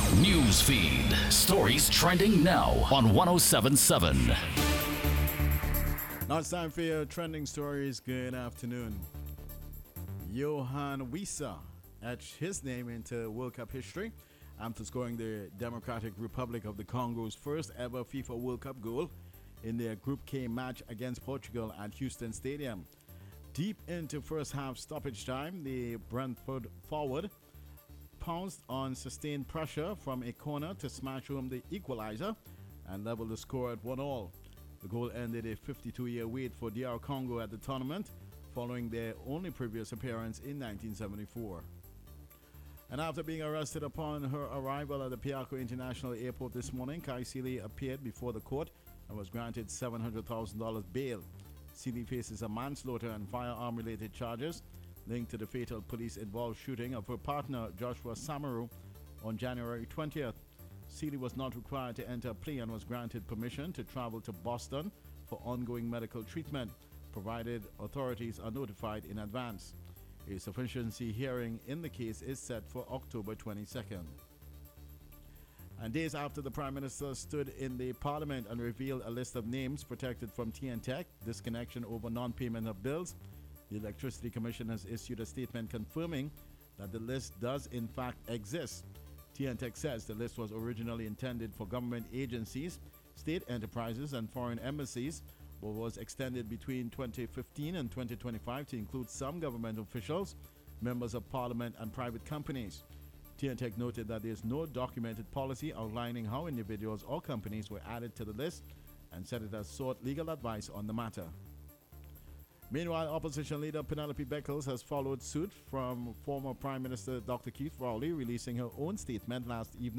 News feed. Stories trending now on 1077. Now it's time for your trending stories. Good afternoon. Johan Wissa etched his name into World Cup history after scoring the Democratic Republic of the Congo's first ever FIFA World Cup goal in their Group K match against Portugal at Houston Stadium. Deep into first half stoppage time, the Brentford forward pounced on sustained pressure from a corner to smash home the equalizer and level the score at 1-1. The goal ended a 52-year wait for DR Congo at the tournament, following their only previous appearance in 1974. And after being arrested upon her arrival at the Piako International Airport this morning, Kai Sealy appeared before the court and was granted $700,000 bail. Sealy faces a manslaughter and firearm-related charges linked to the fatal police-involved shooting of her partner Joshua Samaru on January 20th. Sealy was not required to enter a plea and was granted permission to travel to Boston for ongoing medical treatment, provided authorities are notified in advance. A sufficiency hearing in the case is set for October 22nd. And days after the Prime Minister stood in the Parliament and revealed a list of names protected from TNTech disconnection over non-payment of bills, the Electricity Commission has issued a statement confirming that the list does in fact exist. TNTech says the list was originally intended for government agencies, state enterprises, and foreign embassies, but was extended between 2015 and 2025 to include some government officials, members of parliament, and private companies. TNTech noted that there is no documented policy outlining how individuals or companies were added to the list and said it has sought legal advice on the matter. Meanwhile, opposition leader Penelope Beckles has followed suit from former Prime Minister Dr. Keith Rowley, releasing her own statement last evening